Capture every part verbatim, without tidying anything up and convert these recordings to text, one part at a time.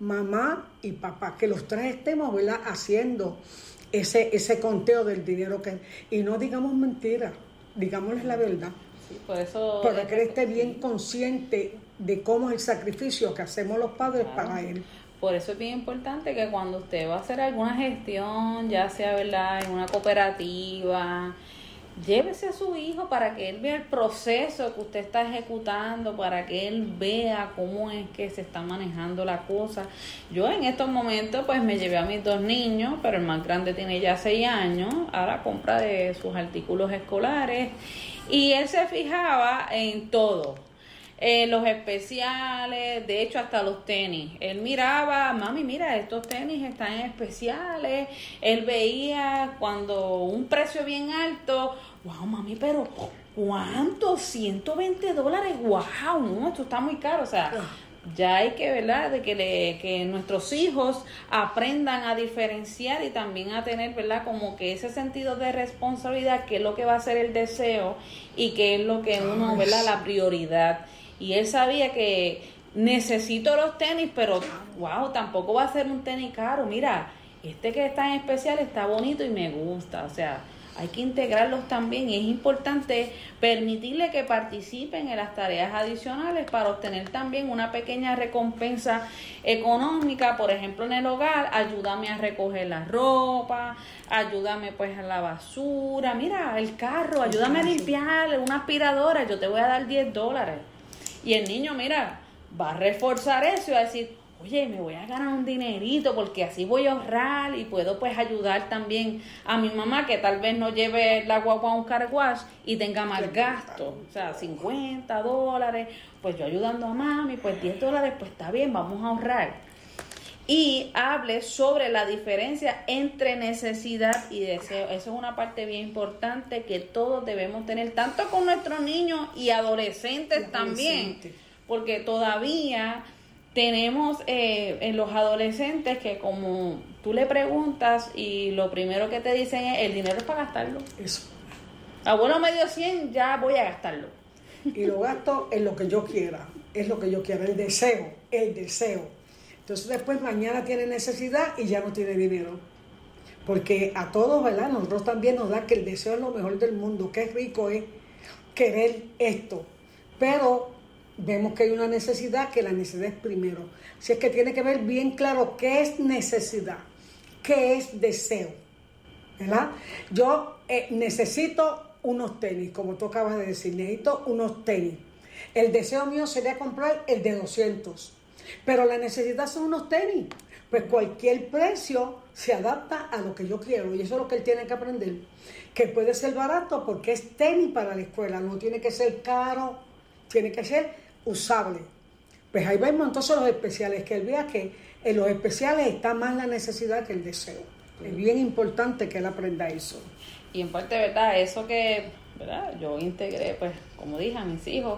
mamá y papá, que los tres estemos, ¿verdad?, haciendo ese, ese conteo del dinero que, y no digamos mentiras, digámosles la verdad. Sí, por eso para que él esté bien consciente de cómo es el sacrificio que hacemos los padres, claro, para él. Por eso es bien importante que cuando usted va a hacer alguna gestión, ya sea, ¿verdad?, en una cooperativa, llévese a su hijo para que él vea el proceso que usted está ejecutando, para que él vea cómo es que se está manejando la cosa. Yo en estos momentos pues me llevé a mis dos niños, pero el más grande tiene ya seis años, a la compra de sus artículos escolares, y él se fijaba en todo. Eh, los especiales, de hecho hasta los tenis. Él miraba, mami, mira, estos tenis están en especiales. Él veía cuando un precio bien alto, wow, mami, pero ¿cuánto? ciento veinte dólares, wow, no, esto está muy caro. O sea, ya hay que, ¿verdad?, de que, le, que nuestros hijos aprendan a diferenciar y también a tener, ¿verdad?, como que ese sentido de responsabilidad, que es lo que va a ser el deseo y que es lo que uno, ¿verdad?, la prioridad. Y él sabía que necesito los tenis, pero wow, tampoco va a ser un tenis caro. Mira, este que está en especial está bonito y me gusta. O sea, hay que integrarlos también, y es importante permitirle que participen en las tareas adicionales para obtener también una pequeña recompensa económica. Por ejemplo, en el hogar, ayúdame a recoger la ropa, ayúdame pues a la basura, mira, el carro, ayúdame a limpiar, una aspiradora, yo te voy a dar diez dólares. Y el niño, mira, va a reforzar eso y va a decir, oye, me voy a ganar un dinerito porque así voy a ahorrar y puedo pues ayudar también a mi mamá, que tal vez no lleve la guagua a un car wash y tenga más gasto. O sea, cincuenta dólares, pues yo ayudando a mami, pues diez dólares, pues está bien, vamos a ahorrar. Y hable sobre la diferencia entre necesidad y deseo. Eso es una parte bien importante que todos debemos tener, tanto con nuestros niños y adolescentes también, porque todavía tenemos eh, en los adolescentes que, como tú le preguntas y lo primero que te dicen es, el dinero es para gastarlo. Eso. Abuelo me dio cien, ya voy a gastarlo. Y lo gasto en lo que yo quiera, es lo que yo quiera, el deseo, el deseo. Entonces después mañana tiene necesidad y ya no tiene dinero. Porque a todos, ¿verdad?, nosotros también nos da que el deseo es lo mejor del mundo, qué rico es querer esto. Pero vemos que hay una necesidad, que la necesidad es primero. Así es que tiene que ver bien claro qué es necesidad, qué es deseo, ¿verdad? Yo eh, necesito unos tenis, como tú acabas de decir, necesito unos tenis. El deseo mío sería comprar el de doscientos. Pero la necesidad son unos tenis. Pues cualquier precio se adapta a lo que yo quiero. Y eso es lo que él tiene que aprender. Que puede ser barato porque es tenis para la escuela. No tiene que ser caro. Tiene que ser usable. Pues ahí vemos entonces los especiales. Que él vea que en los especiales está más la necesidad que el deseo. Es bien importante que él aprenda eso. Y en parte, ¿verdad? Eso que, ¿verdad?, yo integré, pues, como dije, a mis hijos.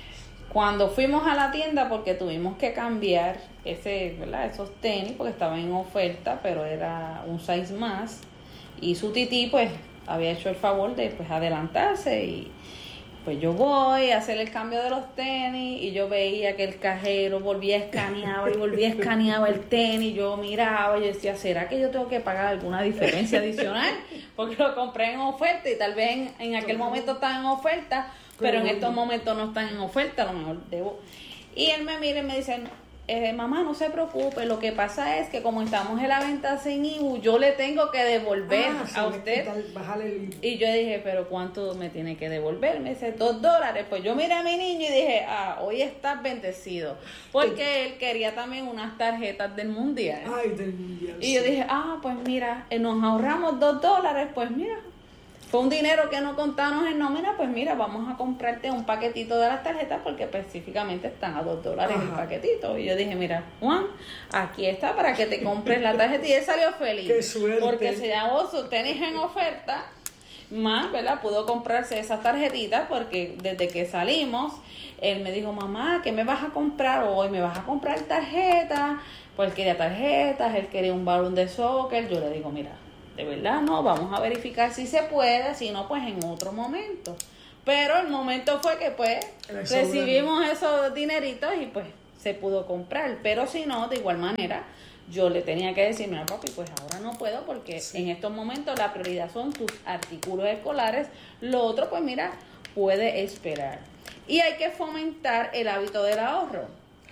Cuando fuimos a la tienda, porque tuvimos que cambiar ese, ¿verdad?, esos tenis, porque estaban en oferta, pero era un size más, y su tití pues había hecho el favor de pues adelantarse, y pues yo voy a hacer el cambio de los tenis, y yo veía que el cajero volvía a escanear y volvía a escanear el tenis. Yo miraba y decía, ¿será que yo tengo que pagar alguna diferencia adicional? Porque lo compré en oferta y tal vez en, en aquel momento estaba en oferta, pero en estos momentos no están en oferta, a lo mejor debo. Y él me mira y me dice, eh, mamá, no se preocupe, lo que pasa es que como estamos en la venta sin I V U, yo le tengo que devolver ah, a usted. Quitar, el... Y yo dije, pero ¿cuánto me tiene que devolver? Me dice, dos dólares. Pues yo miré a mi niño y dije, ah, hoy estás bendecido. Porque él quería también unas tarjetas del mundial. Ay, del mundial. Y sí. Yo dije, ah, pues mira, nos ahorramos dos dólares, pues mira. Fue un dinero que no contamos en nómina, pues mira, vamos a comprarte un paquetito de las tarjetas porque específicamente están a dos dólares el paquetito. Y yo dije, mira, Juan, aquí está para que te compres la tarjeta. Y él salió feliz. ¡Qué suerte! Porque se llamó su tenis en oferta, más, ¿verdad? Pudo comprarse esas tarjetitas porque desde que salimos, él me dijo, mamá, ¿qué me vas a comprar hoy? ¿Me vas a comprar tarjetas? Pues él quería tarjetas, él quería un balón de soccer. Yo le digo, mira, de verdad no, vamos a verificar si se puede, si no pues en otro momento. Pero el momento fue que pues recibimos esos dineritos y pues se pudo comprar, pero si no, de igual manera, yo le tenía que decir, mira papi, pues ahora no puedo porque sí. En estos momentos la prioridad son tus artículos escolares, lo otro pues mira, puede esperar. Y hay que fomentar el hábito del ahorro.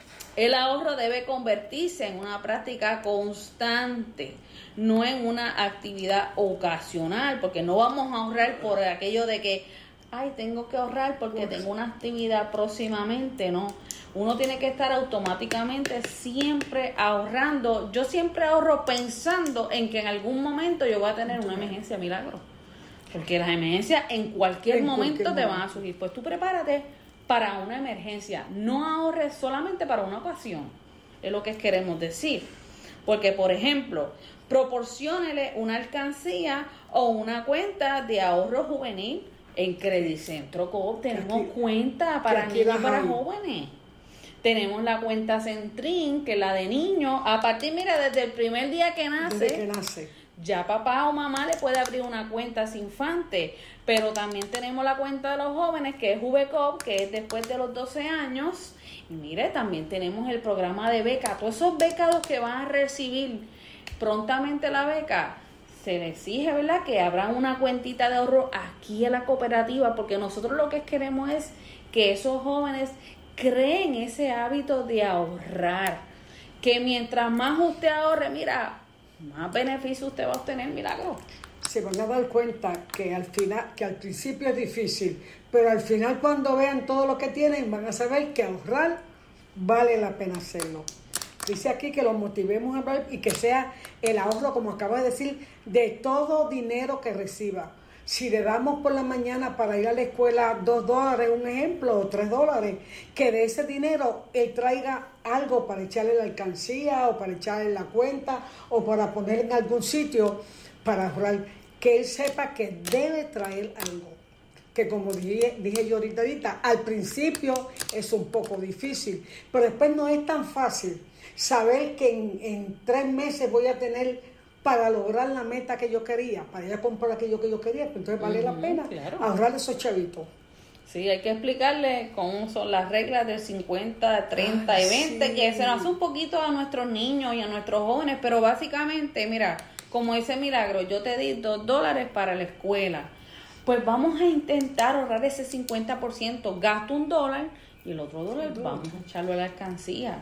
El ahorro debe convertirse en una práctica constante, no en una actividad ocasional, porque no vamos a ahorrar por aquello de que, ay, tengo que ahorrar porque tengo una actividad próximamente, no. Uno tiene que estar automáticamente siempre ahorrando. Yo siempre ahorro pensando en que en algún momento yo voy a tener una emergencia milagro. Porque las emergencias en cualquier en momento cualquier te momento. van a surgir. Pues tú prepárate para una emergencia. No ahorres solamente para una ocasión. Es lo que queremos decir. Porque, por ejemplo, proporciónele una alcancía o una cuenta de ahorro juvenil en Credicentro Coop. Tenemos aquí, cuenta para niños y para jóvenes. Tenemos la cuenta Centrin, que es la de niños. A partir, mira, desde el primer día que nace, desde que nace, ya papá o mamá le puede abrir una cuenta a ese infante. Pero también tenemos la cuenta de los jóvenes, que es Juvecoop, que es después de los doce años. Y mire, también tenemos el programa de beca. Todos esos becados que van a recibir prontamente la beca, se les exige, ¿verdad?, que abran una cuentita de ahorro aquí en la cooperativa, porque nosotros lo que queremos es que esos jóvenes creen ese hábito de ahorrar, que mientras más usted ahorre, mira, más beneficio usted va a obtener, milagro. Se van a dar cuenta que al final, que al principio es difícil, pero al final cuando vean todo lo que tienen, van a saber que ahorrar vale la pena hacerlo. Dice aquí que los motivemos a ahorrar y que sea el ahorro, como acaba de decir, de todo dinero que reciba. Si le damos por la mañana para ir a la escuela dos dólares, un ejemplo, o tres dólares, que de ese dinero él traiga algo para echarle la alcancía o para echarle la cuenta o para poner en algún sitio para ahorrar, que él sepa que debe traer algo. Que como dije, dije yo ahorita, ahorita, al principio es un poco difícil, pero después no es tan fácil saber que en, en tres meses voy a tener para lograr la meta que yo quería, para ir a comprar aquello que yo quería, pues entonces vale uh-huh, la pena claro. ahorrar esos chavitos. Sí, hay que explicarle cómo son las reglas del cincuenta, treinta y veinte, sí. que se nos hace un poquito a nuestros niños y a nuestros jóvenes, pero básicamente, mira, como dice Milagro, yo te di dos dólares para la escuela, pues vamos a intentar ahorrar ese cincuenta por ciento, gasto un dólar y el otro dólar vamos a echarlo a la alcancía.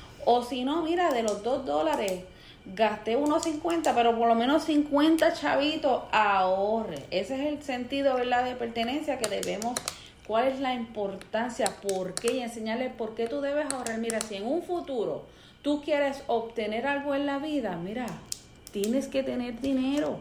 O si no, mira, de los dos dólares, gasté unos cincuenta, pero por lo menos cincuenta chavitos ahorre. Ese es el sentido, ¿verdad?, de pertenencia que debemos. ¿Cuál es la importancia? ¿Por qué? Y enseñarles por qué tú debes ahorrar. Mira, si en un futuro tú quieres obtener algo en la vida, mira, tienes que tener dinero.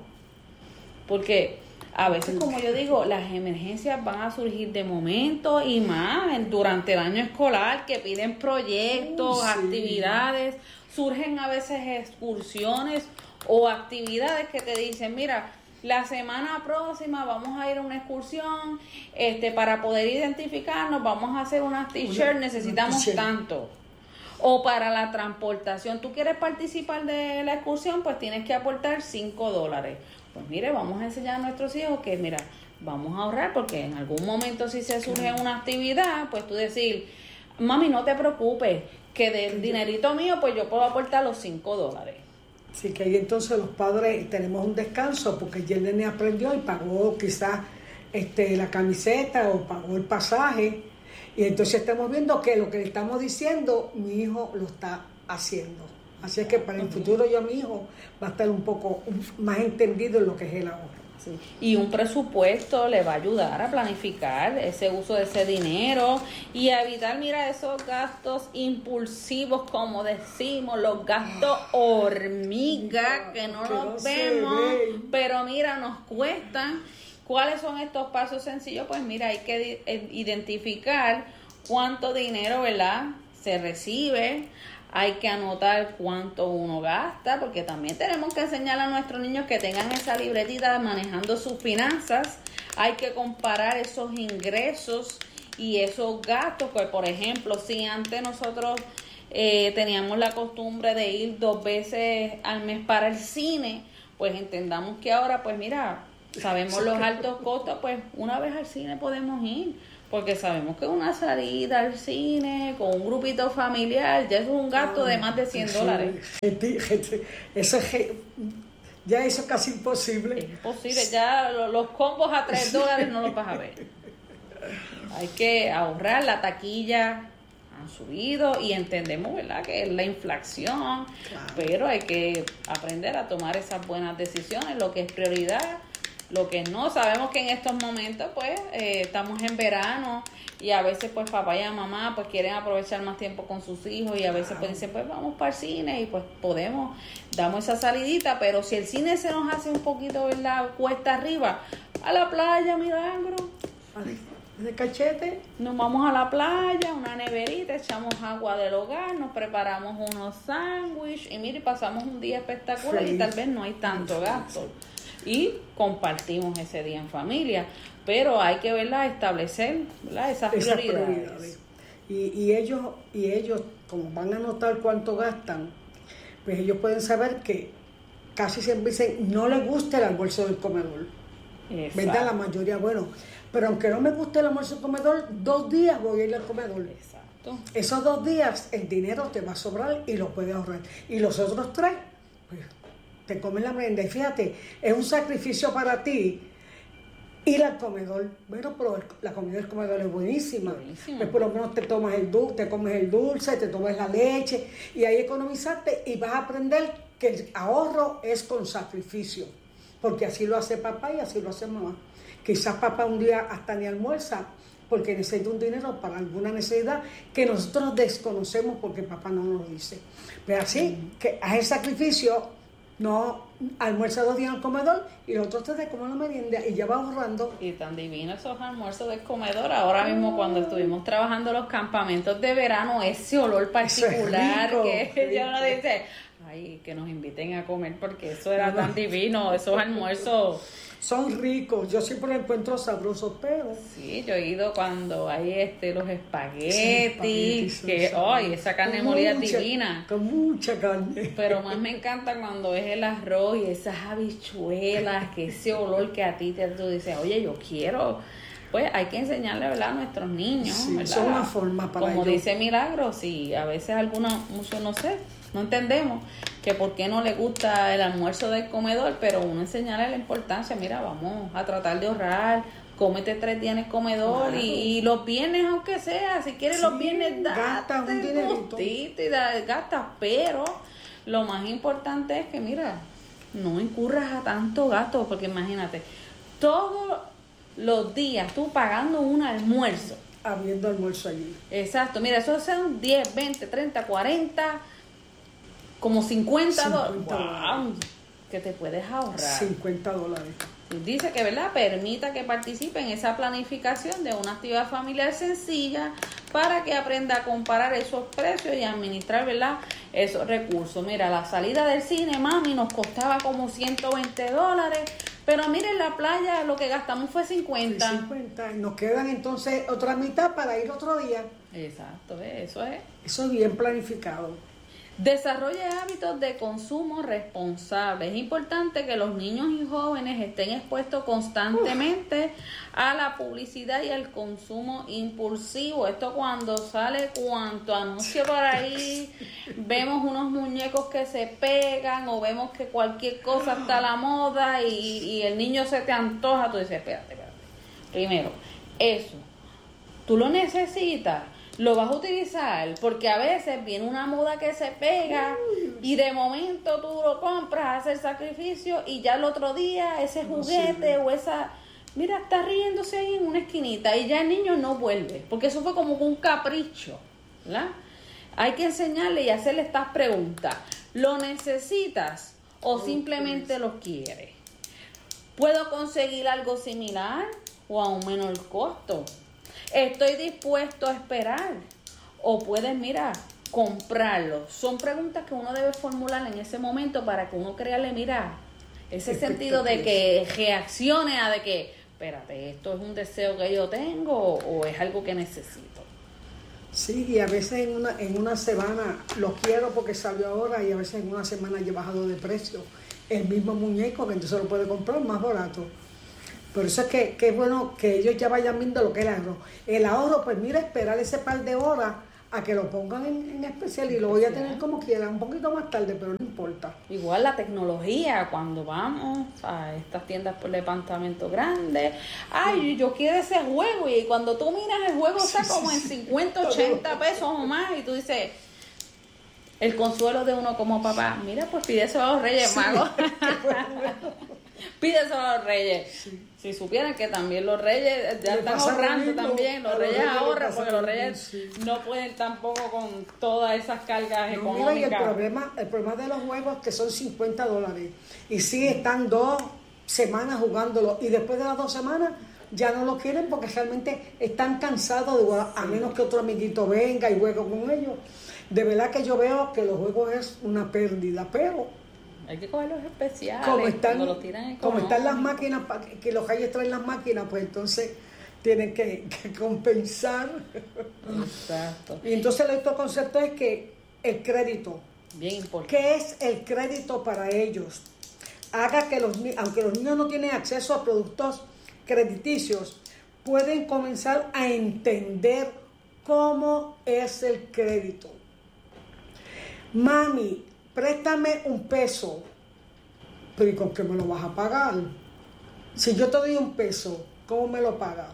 Porque a veces, como yo digo, las emergencias van a surgir de momento y más durante el año escolar, que piden proyectos, sí. actividades. Surgen a veces excursiones o actividades que te dicen, mira, la semana próxima vamos a ir a una excursión, este, para poder identificarnos, vamos a hacer unas t-shirts, necesitamos tanto. O para la transportación, tú quieres participar de la excursión, pues tienes que aportar cinco dólares. Pues mire, vamos a enseñar a nuestros hijos que, mira, vamos a ahorrar, porque en algún momento si se surge una actividad, pues tú decir, mami, no te preocupes, que del dinerito mío, pues yo puedo aportar los cinco dólares. Sí, que ahí entonces los padres tenemos un descanso, porque ya el nene aprendió y pagó quizás este, la camiseta o pagó el pasaje, y entonces estamos viendo que lo que le estamos diciendo, mi hijo lo está haciendo. Así es que para el futuro yo, mi hijo, va a estar un poco más entendido en lo que es el ahorro. Sí. Y un presupuesto le va a ayudar a planificar ese uso de ese dinero y a evitar, mira, esos gastos impulsivos, como decimos, los gastos hormiga, que no los vemos, pero mira, nos cuestan. ¿Cuáles son estos pasos sencillos? Pues mira, hay que identificar cuánto dinero, ¿verdad?, se recibe. Hay que anotar cuánto uno gasta, porque también tenemos que enseñar a nuestros niños que tengan esa libretita manejando sus finanzas. Hay que comparar esos ingresos y esos gastos. Pues, por ejemplo, si antes nosotros eh, teníamos la costumbre de ir dos veces al mes para el cine, pues entendamos que ahora, pues mira, sabemos los altos costos, pues una vez al cine podemos ir. Porque sabemos que una salida al cine con un grupito familiar ya es un gasto de más de cien sí, dólares. Gente, gente, eso es, ya eso es casi imposible. Es imposible, ya los combos a tres dólares no los vas a ver. Hay que ahorrar, la taquilla han subido y entendemos, ¿verdad?, que es la inflación, claro. Pero hay que aprender a tomar esas buenas decisiones, lo que es prioridad. Lo que no, sabemos que en estos momentos pues eh, estamos en verano y a veces pues papá y mamá pues quieren aprovechar más tiempo con sus hijos y a veces pues dicen pues vamos para el cine y pues podemos, damos esa salidita, pero si el cine se nos hace un poquito, ¿verdad?, cuesta arriba, a la playa, Milagro. De cachete. Nos vamos a la playa, una neverita, echamos agua del hogar, nos preparamos unos sándwiches y mire, pasamos un día espectacular. Feliz. Y tal vez no hay tanto gasto. Y compartimos ese día en familia, pero hay que, ¿verdad?, establecer, ¿verdad?, esas, esas prioridades. prioridades. Y, y ellos, y ellos, como van a notar cuánto gastan, pues ellos pueden saber que casi siempre dicen, no les gusta el almuerzo del comedor. Exacto. ¿Verdad? La mayoría, bueno, pero aunque no me guste el almuerzo del comedor, dos días voy a ir al comedor. Exacto. Esos dos días el dinero te va a sobrar y lo puedes ahorrar. Y los otros tres, pues te comen la merienda. Y fíjate, es un sacrificio para ti ir al comedor. Bueno, pero la comida del comedor es buenísima. Buenísima. Pues por lo menos te tomas el dulce, te comes el dulce, te tomas la leche y ahí economizaste y vas a aprender que el ahorro es con sacrificio. Porque así lo hace papá y así lo hace mamá. Quizás papá un día hasta ni almuerza porque necesita un dinero para alguna necesidad que nosotros desconocemos porque papá no nos lo dice. Pero así, mm. que haz el sacrificio. No, almuerza dos días en el comedor y los otros te comen la merienda y ya va ahorrando. Y tan divino esos almuerzos del comedor. Ahora mismo cuando estuvimos trabajando los campamentos de verano, ese olor particular rico, que rico. Ya uno dice, ay, que nos inviten a comer porque eso era tan divino, esos almuerzos. Son ricos, yo siempre los encuentro sabrosos, pero... Sí, yo he ido cuando hay este los espaguetis, sí, que, ay, esa carne molida divina. Con mucha carne. Pero más me encanta cuando es el arroz y esas habichuelas, que ese olor que a ti te tú dices, oye, yo quiero... Pues hay que enseñarle, ¿verdad?, a nuestros niños, sí, ¿verdad? Eso es una forma para Como ellos. dice Milagro, sí, a veces algunos, muchos no sé, no entendemos que por qué no le gusta el almuerzo del comedor, pero uno enseñarle la importancia, mira, vamos a tratar de ahorrar, cómete tres días en el comedor, claro. y, y los viernes, aunque sea, si quieres sí, los viernes, date un gustito y da, gastas, pero lo más importante es que, mira, no incurras a tanto gasto, porque imagínate, todo... los días tú pagando un almuerzo. Habiendo almuerzo allí. Exacto, mira, eso son diez, veinte, treinta, cuarenta, como cincuenta dólares. Wow, que te puedes ahorrar. cincuenta dólares. Dice que, ¿verdad?, permita que participe en esa planificación de una actividad familiar sencilla para que aprenda a comparar esos precios y administrar, ¿verdad?, esos recursos. Mira, la salida del cine, mami, nos costaba como ciento veinte dólares. Pero miren, la playa lo que gastamos fue cincuenta. cincuenta. Nos quedan entonces otra mitad para ir otro día. Exacto, eso es. Eso es bien planificado. Desarrolle hábitos de consumo responsable. Es importante que los niños y jóvenes estén expuestos constantemente Uf. a la publicidad y al consumo impulsivo. Esto cuando sale cuanto anuncio por ahí, vemos unos muñecos que se pegan o vemos que cualquier cosa está a la moda y, y el niño se te antoja. Tú dices, espérate, espérate. Primero, eso, tú lo necesitas. Lo vas a utilizar porque a veces viene una moda que se pega y de momento tú lo compras, haces el sacrificio y ya el otro día ese juguete o esa, mira, está riéndose ahí en una esquinita y ya el niño no vuelve porque eso fue como un capricho, ¿verdad? Hay que enseñarle y hacerle estas preguntas. ¿Lo necesitas o simplemente lo quieres? ¿Puedo conseguir algo similar o a un menor costo? ¿Estoy dispuesto a esperar? ¿O puedes, mira, comprarlo? Son preguntas que uno debe formular en ese momento para que uno crearle, mira, ese sentido de que reaccione a de que, espérate, ¿esto es un deseo que yo tengo o es algo que necesito? Sí, y a veces en una, en una semana lo quiero porque salió ahora y a veces en una semana ya ha bajado de precio el mismo muñeco que entonces lo puede comprar más barato. Por eso es que, que es bueno que ellos ya vayan viendo lo que es el ahorro. El ahorro, pues mira, esperar ese par de horas a que lo pongan en, en especial y lo voy a tener como quiera, un poquito más tarde, pero no importa. Igual la tecnología, cuando vamos a estas tiendas por departamento grande, ay, yo quiero ese juego, y cuando tú miras el juego está como en cincuenta, ochenta pesos o más, y tú dices, el consuelo de uno como papá, mira, pues pídeselo a los Reyes Magos. Pídeselo a los Reyes. Sí. Si supieran que también los Reyes ya están ahorrando también, los Reyes ahorran, porque los Reyes sí. no pueden tampoco con todas esas cargas no, económicas. Mira, y el problema, el problema de los juegos es que son cincuenta dólares. Y sí están dos semanas jugándolo, y después de las dos semanas ya no lo quieren porque realmente están cansados de jugar, a menos que otro amiguito venga y juegue con ellos. De verdad que yo veo que los juegos es una pérdida, pero hay que coger los especiales. Como están, lo tiran como están las máquinas, que los Reyes traen las máquinas, pues entonces tienen que, que compensar. Exacto. Y entonces el otro concepto es que el crédito. Bien importante. ¿Qué es el crédito para ellos? Haga que los aunque los niños no tienen acceso a productos crediticios, pueden comenzar a entender cómo es el crédito. Mami, préstame un peso, pero ¿y con qué me lo vas a pagar? Si yo te doy un peso, ¿cómo me lo pagas?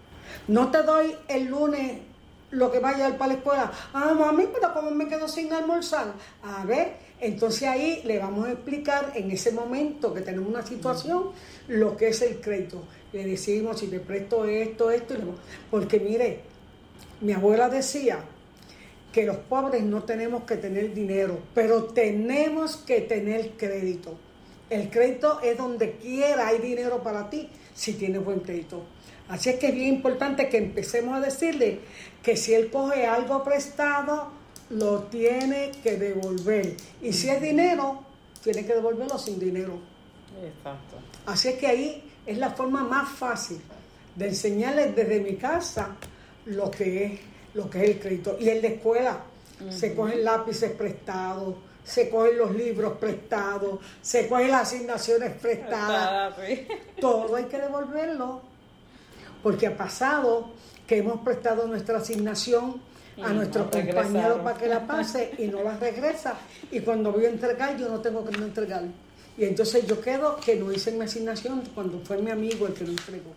No te doy el lunes lo que va a llevar para la escuela. Ah, mami, pero ¿cómo me quedo sin almorzar? A ver, entonces ahí le vamos a explicar en ese momento que tenemos una situación lo que es el crédito. Le decimos, si te presto esto, esto, y porque mire, mi abuela decía que los pobres no tenemos que tener dinero, pero tenemos que tener crédito. El crédito es donde quiera hay dinero para ti, si tienes buen crédito. Así es que es bien importante que empecemos a decirle que si él coge algo prestado, lo tiene que devolver. Y si es dinero, tiene que devolverlo sin dinero. Exacto. Así es que ahí es la forma más fácil de enseñarles desde mi casa lo que es lo que es el crédito. Y en la escuela uh-huh. se cogen lápices prestados, se cogen los libros prestados, se cogen las asignaciones prestadas. Todo hay que devolverlo, porque ha pasado que hemos prestado nuestra asignación y a nuestro no compañero para que la pase y no la regresa. Y cuando voy a entregar, yo no tengo que no entregar. Y entonces yo quedo que no hice mi asignación cuando fue mi amigo el que lo entregó.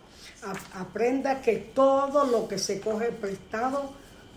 Aprenda que todo lo que se coge prestado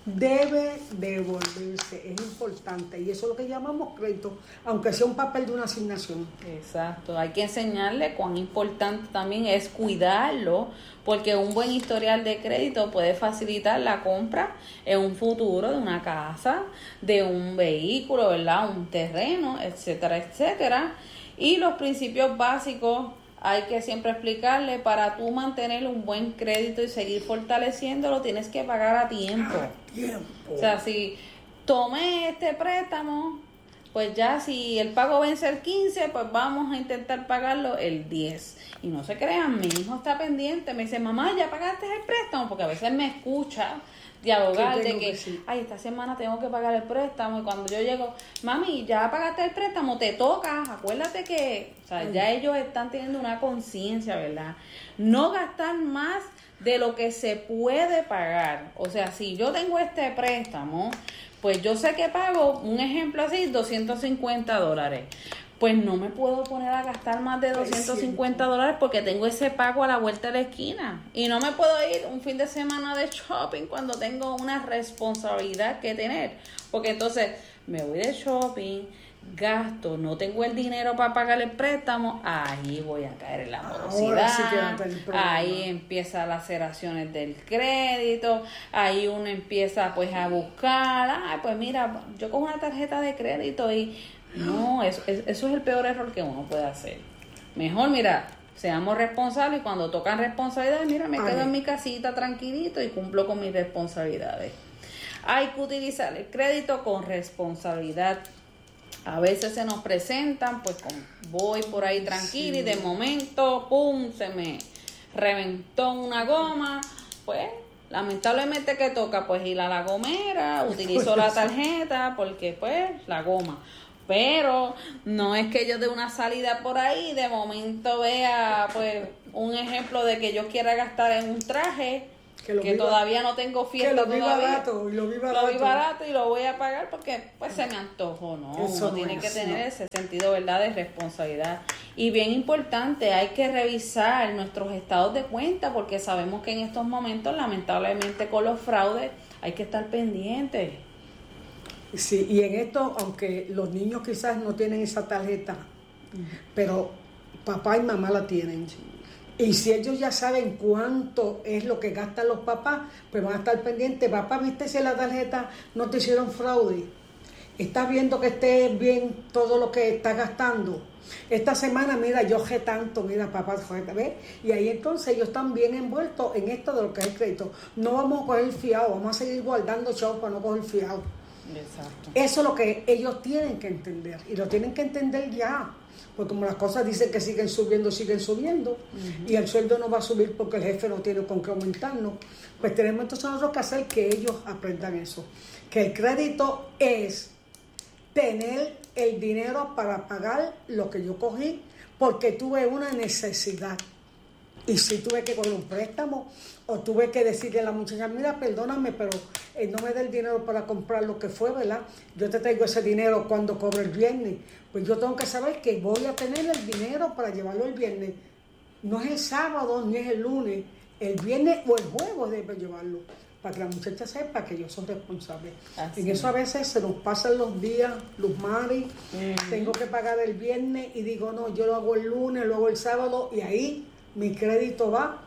debe devolverse, es importante, y eso es lo que llamamos crédito, aunque sea un papel de una asignación. Exacto, hay que enseñarle cuán importante también es cuidarlo, porque un buen historial de crédito puede facilitar la compra en un futuro de una casa, de un vehículo, ¿verdad? Un terreno, etcétera, etcétera. Y los principios básicos hay que siempre explicarle, para tú mantener un buen crédito y seguir fortaleciéndolo, tienes que pagar a tiempo. A tiempo. O sea, si tomé este préstamo, pues ya si el pago vence el quince, pues vamos a intentar pagarlo el diez. Y no se crean, mi hijo está pendiente, me dice, mamá, ¿ya pagaste el préstamo? Porque a veces me escucha dialogar de que, que ay, esta semana tengo que pagar el préstamo, y cuando yo llego, mami, ya pagaste el préstamo, te toca, acuérdate que, o sea, ay, ya ellos están teniendo una conciencia, ¿verdad? No gastar más de lo que se puede pagar. O sea, si yo tengo este préstamo, pues yo sé que pago, un ejemplo así, doscientos cincuenta dólares. Pues no me puedo poner a gastar más de doscientos cincuenta dólares porque tengo ese pago a la vuelta de la esquina. Y no me puedo ir un fin de semana de shopping cuando tengo una responsabilidad que tener. Porque entonces me voy de shopping, gasto, no tengo el dinero para pagar el préstamo, ahí voy a caer en la morosidad, sí, ahí empiezan las laceraciones del crédito, ahí uno empieza pues a buscar, ay, pues mira, yo cojo una tarjeta de crédito y no, eso, eso es el peor error que uno puede hacer. Mejor, mira, seamos responsables y cuando tocan responsabilidades, mira, me quedo en mi casita tranquilito y cumplo con mis responsabilidades. Hay que utilizar el crédito con responsabilidad. A veces se nos presentan, pues con, voy por ahí tranquilo, sí, y de momento, pum, se me reventó una goma, pues lamentablemente que toca pues ir a la gomera, utilizo la tarjeta porque pues la goma. Pero no es que yo dé una salida por ahí, de momento vea pues un ejemplo de que yo quiera gastar en un traje que, lo que viva, todavía no tengo fiesta que lo vi todavía. Barato, y lo vi barato. Lo vi barato y lo voy a pagar porque pues se me antojó, ¿no? Eso Uno no tiene es, que tener no. ese sentido, ¿verdad?, de responsabilidad. Y bien importante, hay que revisar nuestros estados de cuenta porque sabemos que en estos momentos, lamentablemente, con los fraudes hay que estar pendientes. Sí, y en esto, aunque los niños quizás no tienen esa tarjeta, uh-huh. pero papá y mamá la tienen. Sí. Y si ellos ya saben cuánto es lo que gastan los papás, pues van a estar pendientes. Papá, ¿viste si en la tarjeta no te hicieron fraude? ¿Estás viendo que esté bien todo lo que estás gastando? Esta semana, mira, yo ge tanto, mira, papá, ¿ves? Y ahí entonces ellos están bien envueltos en esto de lo que es el crédito. No vamos a coger fiado, vamos a seguir guardando chavos para no coger fiado. Exacto. Eso es lo que ellos tienen que entender, y lo tienen que entender ya. Porque como las cosas dicen que siguen subiendo, siguen subiendo, uh-huh. y el sueldo no va a subir porque el jefe no tiene con qué aumentarnos, pues tenemos entonces nosotros que hacer que ellos aprendan eso. Que el crédito es tener el dinero para pagar lo que yo cogí porque tuve una necesidad. Y si tuve que coger un préstamo o tuve que decirle a la muchacha, mira, perdóname, pero eh, no me dé el dinero para comprar lo que fue, ¿verdad? Yo te traigo ese dinero cuando cobre el viernes. Pues yo tengo que saber que voy a tener el dinero para llevarlo el viernes. No es el sábado ni es el lunes, el viernes o el jueves debe llevarlo, para que la muchacha sepa que yo soy responsable. Así en eso a veces se nos pasan los días, Luz Mari, uh-huh. tengo que pagar el viernes y digo, no, yo lo hago el lunes, lo hago el sábado, y ahí mi crédito va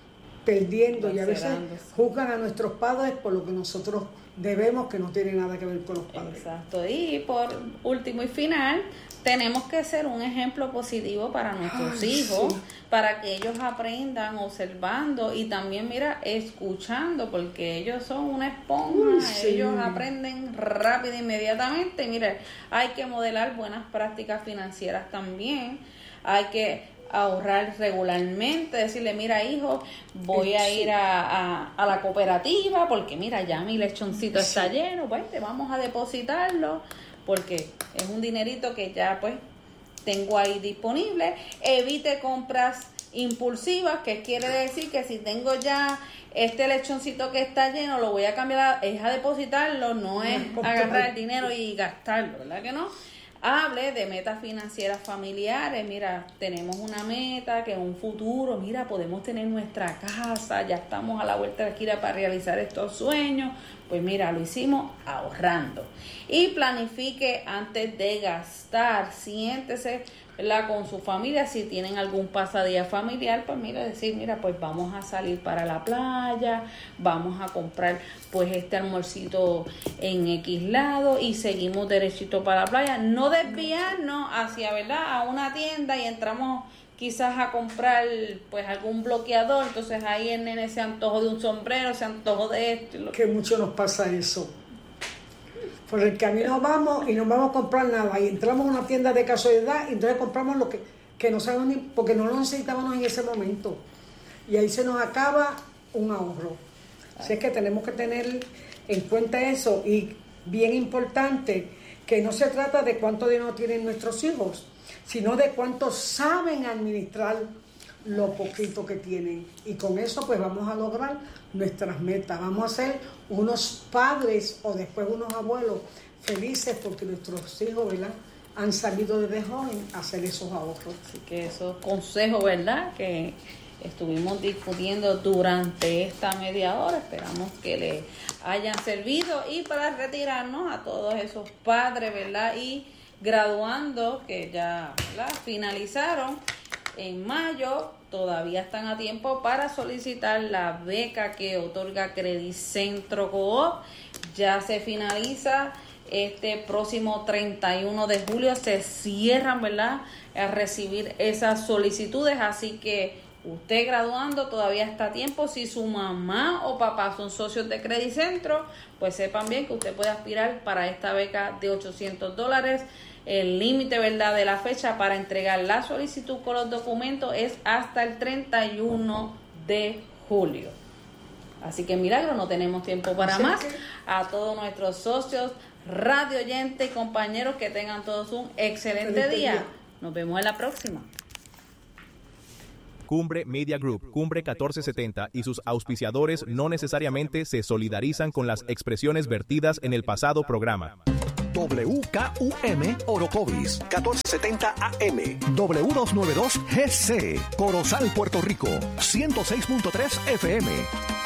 perdiendo, y a veces juzgan a nuestros padres por lo que nosotros debemos, que no tiene nada que ver con los padres. Exacto. Y por último y final, tenemos que ser un ejemplo positivo para nuestros Ay, hijos, sí. para que ellos aprendan observando y también, mira, escuchando, porque ellos son una esponja. Uy, sí. Ellos aprenden rápido, inmediatamente. Y mira, hay que modelar buenas prácticas financieras también. Hay que ahorrar regularmente, decirle, mira, hijo, voy a ir a, a, a la cooperativa porque mira, ya mi lechoncito está lleno, pues te vamos a depositarlo porque es un dinerito que ya pues tengo ahí disponible. Evite compras impulsivas, que quiere decir que si tengo ya este lechoncito que está lleno, lo voy a cambiar, a, es a depositarlo, no es agarrar el dinero y gastarlo, ¿verdad que no? Hable de metas financieras familiares. Mira, tenemos una meta que en un futuro, mira, podemos tener nuestra casa, ya estamos a la vuelta de la esquina para realizar estos sueños. Pues mira, lo hicimos ahorrando. Y planifique antes de gastar. Siéntese, ¿verdad?, con su familia. Si tienen algún pasadía familiar, pues mira, decir, mira, pues vamos a salir para la playa, vamos a comprar pues este almuercito en X lado y seguimos derechito para la playa. No desviarnos hacia, ¿verdad?, a una tienda y entramos quizás a comprar pues algún bloqueador, entonces ahí el nene se antojó de un sombrero, se antojó de esto. Lo... Que mucho nos pasa eso. Por el camino vamos y no vamos a comprar nada y entramos a una tienda de casualidad y entonces compramos lo que, que no sabemos ni, porque no lo necesitábamos en ese momento. Y ahí se nos acaba un ahorro. Así es que tenemos que tener en cuenta eso, y bien importante, que no se trata de cuánto dinero tienen nuestros hijos, sino de cuánto saben administrar lo poquito que tienen. Y con eso pues vamos a lograr nuestras metas. Vamos a ser unos padres o después unos abuelos felices porque nuestros hijos, ¿verdad?, han sabido desde joven hacer esos ahorros. Así que esos consejos, ¿verdad?, que estuvimos discutiendo durante esta media hora, esperamos que les hayan servido. Y para retirarnos a todos esos padres, ¿verdad?, y graduando que ya, ¿verdad?, finalizaron en mayo, todavía están a tiempo para solicitar la beca que otorga Credicentro Coop. Ya se finaliza este próximo treinta y uno de julio, se cierran, ¿verdad?, a recibir esas solicitudes, así que usted graduando todavía está a tiempo. Si su mamá o papá son socios de Credicentro, pues sepan bien que usted puede aspirar para esta beca de ochocientos dólares. El límite, ¿verdad?, de la fecha para entregar la solicitud con los documentos es hasta el treinta y uno de julio. Así que milagro, no tenemos tiempo para Así más. Que... A todos nuestros socios, radio oyentes y compañeros, que tengan todos un excelente, excelente día. día. Nos vemos en la próxima. Cumbre Media Group, Cumbre catorce setenta y sus auspiciadores no necesariamente se solidarizan con las expresiones vertidas en el pasado programa. W K U M Orocovis, catorce setenta A M, W doscientos noventa y dos G C, Corozal, Puerto Rico, ciento seis punto tres F M.